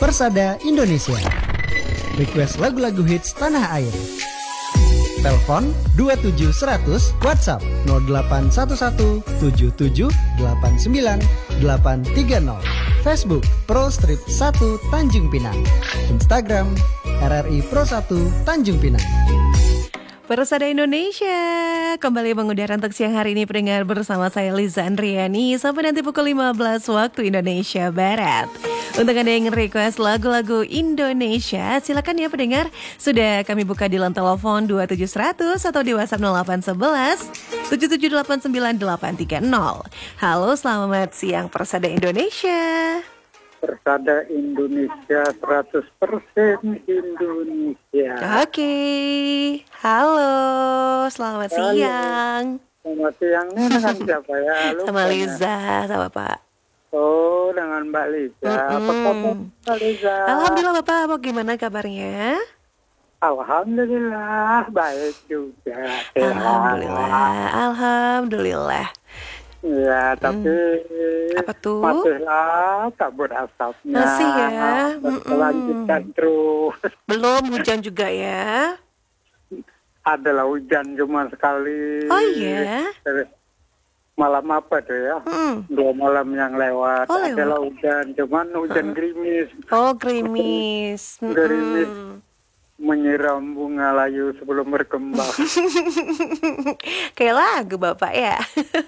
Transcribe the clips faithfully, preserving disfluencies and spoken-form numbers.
Persada Indonesia. Request lagu-lagu hits tanah air. Telepon dua tujuh seratus, WhatsApp nol delapan satu satu tujuh tujuh delapan sembilan delapan tiga nol. Facebook Pro Strip satu Tanjung Pinang. Instagram R R I Pro satu Tanjung Pinang. Persada Indonesia kembali mengudara untuk siang hari ini pendengar bersama saya Liza Andriani sampai nanti pukul lima belas waktu Indonesia Barat. Untuk Anda yang request lagu-lagu Indonesia, silakan ya pendengar. Sudah kami buka di line telepon dua tujuh seratus atau di WhatsApp nol delapan satu satu tujuh tujuh delapan sembilan delapan tiga nol. Halo, selamat siang Persada Indonesia. Persada Indonesia seratus persen Indonesia. Oke, halo, selamat Halo. siang. Selamat siang nih dengan siapa ya? Lupa Sama ya. Liza, sama Pak. Oh, dengan Mbak Liza. Apa Mm-mm. kabar Mbak Liza? Alhamdulillah Bapak, apa gimana kabarnya? Alhamdulillah, baik juga. Sehat. Alhamdulillah, Alhamdulillah. Ya, tapi Apa tuh? masihlah kabut asapnya. Masih ya? Berkelanjutan terus. Belum hujan juga ya? Adalah hujan cuma sekali. Oh iya? Malam apa tuh ya? Mm. Dua malam yang lewat. Oh, lewat. Adalah hujan, cuman hujan gerimis. Oh, gerimis. Mm-mm. Gerimis. Menyiram bunga layu sebelum berkembang. Kayak lagu Bapak ya?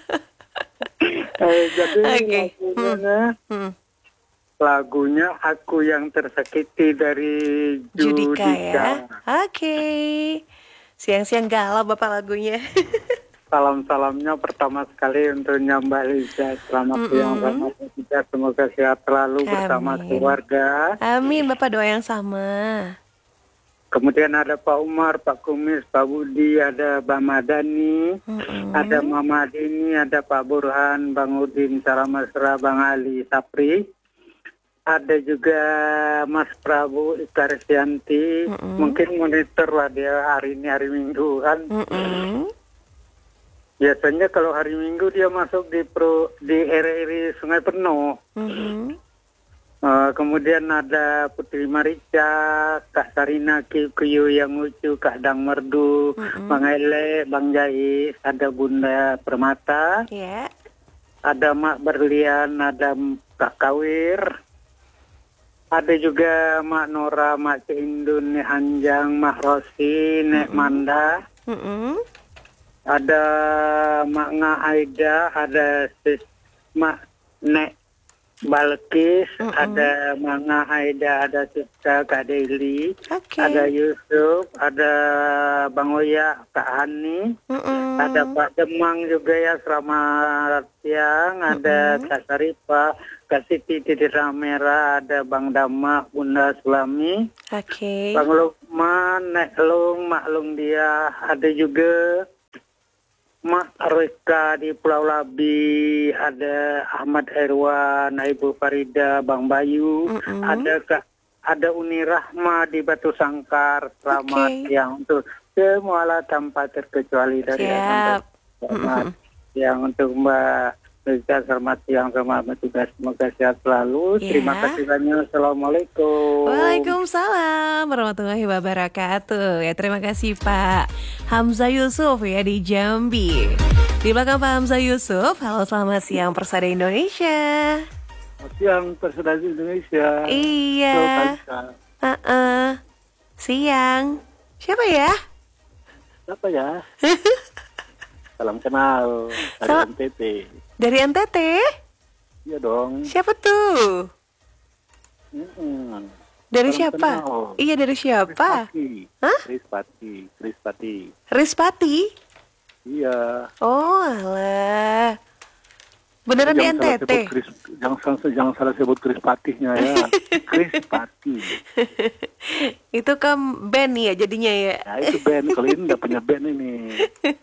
eh, jadi Oke. lagunya, Hmm. lagunya Aku Yang Tersakiti dari Judika. Judika ya? Oke. Siang-siang galau Bapak lagunya. Salam-salamnya pertama sekali untuk Mbak Liza. Selamat siang, selamat siang. Semoga sehat selalu bersama Amin. keluarga. Amin Bapak, doa yang sama. Kemudian ada Pak Umar, Pak Kumis, Pak Budi, ada Bang Madani, Mm-mm. ada Mama Dini, ada Pak Burhan, Bang Udin, Salam Mesra, Bang Ali Sapri. Ada juga Mas Prabu Ikarsyanti. Mm-mm. Mungkin monitor lah dia hari ini hari Minggu kan. Mm-mm. Biasanya kalau hari Minggu dia masuk di pro di R R I Sungai Penuh. Mm-mm. Uh, kemudian ada Putri Marica, Kak Sarina, Ki Kuyu yang lucu, Kak Dang Merdu, Mm-mm. Bang Ele, Bang Jais, ada Bunda Permata, Ya. ada Mak Berlian, ada Kak Kawir, ada juga Mak Nora, Mak Indun, Nek Hanjang, Mak Rosi, Nek Manda, Mm-mm. ada Mak Nga Aida, ada Sis Mak Nek Balkis, Mm-mm. ada Manga Aida, ada Siska, Kak Deli, Oke. ada Yusuf, ada Bang Oya, Kak Hani, Mm-mm. ada Pak Demang juga ya, selamat siang, ada Kak Saripah, Kak Siti Tidir Ramera, ada Bang Dama, Bunda Sulami, Oke. Bang Lukman, Nek Lung, Mak Lung dia, ada juga Mak Reka di Pulau Labi, ada Ahmad Herwan, Ibu Farida, Bang Bayu, Mm-mm. ada Kak, ada Uni Rahma di Batu Sangkar. Selamat Oke. siang untuk semua tanpa terkecuali dari Siap. Anda. Selamat siang untuk Mbak Liza, selamat siang, selamat bertugas, semoga sehat selalu. Ya. Terima kasih banyak. Assalamualaikum. Waalaikumsalam warahmatullahi wabarakatuh. Ya, terima kasih Pak Hamzah Yusuf ya di Jambi. Di belakang Pak Hamzah Yusuf, halo selamat siang Persada Indonesia. Selamat siang, Persada Indonesia. Iya. Uh-uh. Siang. Siapa ya? Siapa ya? Salam kenal dari Sal- N T T. Dari N T T? Iya dong. Siapa tuh? Mm-mm. Dari Salam siapa? kenal. Iya, dari siapa? Krispati. Hah? Krispati. Krispati. Rispati? Iya. Oh, alah. Beneran di N Jangan T salah T? sebut Kris, jangan, salah- jangan salah sebut Krispatihnya ya. Krispati. Itu kan band ya jadinya ya. Nah itu band. Kalau ini udah punya band ini.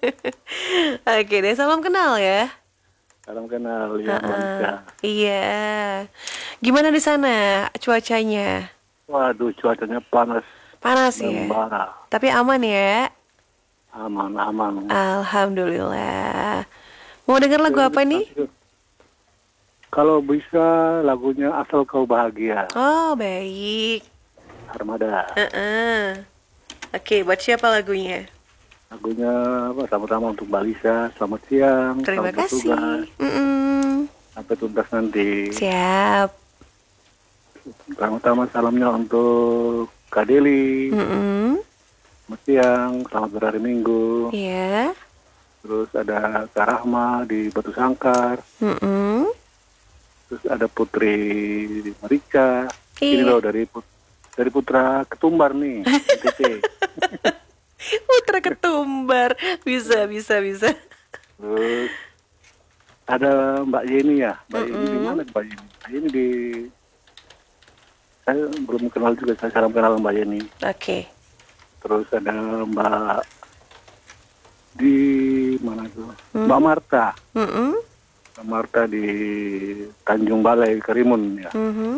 Oke deh, salam kenal ya. Salam kenal ya, Uh-uh. Monica. Iya. Gimana di sana cuacanya? Waduh, cuacanya panas. Panas ya. Membara. Tapi aman ya. Aman, aman. Alhamdulillah. Mau denger lagu apa nih? Kalau bisa lagunya Asal Kau Bahagia, Oh, baik. Armada. Heeh. Oke, buat siapa lagunya? Lagunya apa? Sama-sama untuk Mbak Lisa. Selamat siang. Terima selamat kasih. bertugas. Mm-mm. Sampai tuntas nanti. Siap. Pertama-tama salamnya untuk Kak Deli. Mm-mm. Selamat siang. Selamat berhari Minggu. Iya. Terus ada Kak Rahma di Batu Sangkar. Mm-mm. Terus ada Putri Marica. Ini Iya. loh dari Put- dari Putra Ketumbar nih. N T T. Putra Ketumbar. Bisa, bisa, bisa. Terus ada Mbak Yeni ya. Mbak Yeni di Mm-mm. mana Mbak Yeni? Mbak Yeni di, saya belum kenal juga. Saya salam kenal Mbak Yeni. Oke. Terus ada Mbak di mana tuh? Hmm. Mbak Marta. Mm-mm. Mbak Marta di Tanjung Balai Karimun ya. Mhm.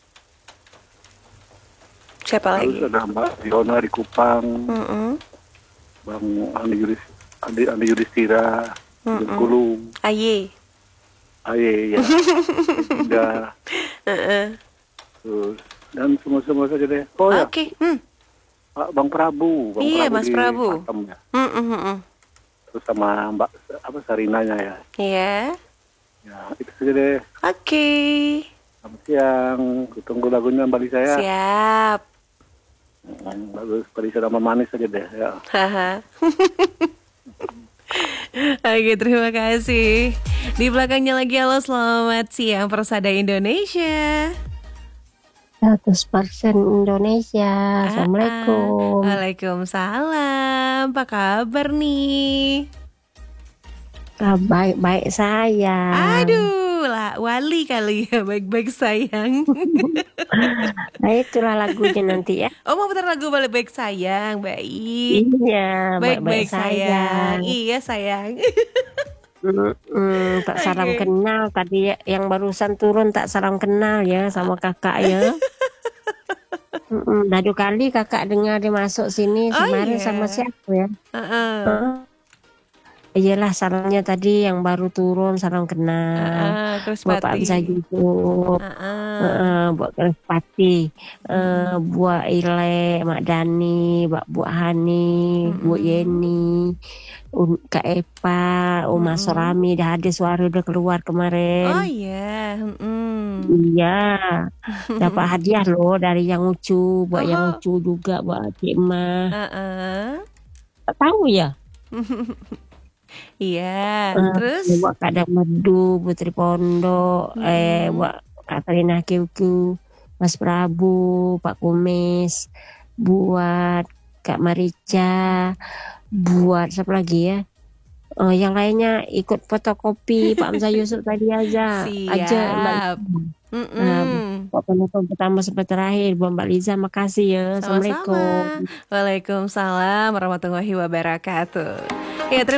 Siapa lagi? Terus ada Mbak Fiona di Kupang, Mm-mm. Bang Andi Yudis, Andi, Andi Yudhistira di Mm-mm. Bengkulu, Aye. Aye ya, Dinda, Heeh. terus dan semua-semua saja deh. Oh ya, Oke. Hmm. Pak Bang Prabu, Bang Iya, Prabu Mas di Prabu. Batam ya. Mm-mm, mm-mm. Terus sama Mbak apa Sarinanya ya. Iya. Ya itu saja deh. Oke. Selamat siang, tunggu lagunya Mbak Lisa ya. Siap. Hmm, bagus, Mbak Lisa nama manis saja deh ya. Haha. Oke, terima kasih. Di belakangnya lagi, halo selamat siang Persada Indonesia. seratus persen Indonesia. Assalamualaikum. Waalaikumsalam. Apa kabar nih? Ah, baik-baik saya. Aduh, lah wali kali ya, baik-baik sayang. Nah, itulah lagunya nanti ya. Oh, mau putar lagu balik-baik sayang, baik. Iya, Baik-baik baik-baik sayang. sayang. Iya sayang. Mm-mm, tak salam Oke. kenal tadi ya, yang barusan turun tak salam kenal ya sama kakak ya. Mm-mm, dah dua kali kakak dengar dia masuk sini Oh, kemarin iya. sama siapa ya? Heeh. Heeh. Iyalah salamnya tadi yang baru turun salam kenal. Heeh, Chris Buat Pak Pati. Amsa Yusuf. Heeh. Heeh, buat Kerespati, eh buat Ile, Mak Dani, buat Bu Hani, Bu Mm-mm. Yeni, Un- Kak Epa, Uma Mm-mm. Sorami, dah ada suara udah keluar Oh kemarin. iya. Mm-mm. Iya, dapat hadiah loh dari Yang Ucu, buat Yang Oh. Ucu juga buat Cik Emah. Heeh. Tak tahu ya? Iya. Eh, Terus? buat Kak Damerdu, Putri Pondok, eh Mm-mm. buat Katrina Kiuku, Mas Prabu, Pak Kumis, buat Kak Marica, buat siapa lagi ya? Oh, yang lainnya ikut fotokopi Pak Amsa Yusuf tadi aja, aja Mbak. Siap. Nah, Mm-mm. buat penonton pertama sampai terakhir, buat Mbak Liza, makasih ya. Sama-sama. Assalamualaikum. Waalaikumsalam warahmatullahi wabarakatuh. Ya, terima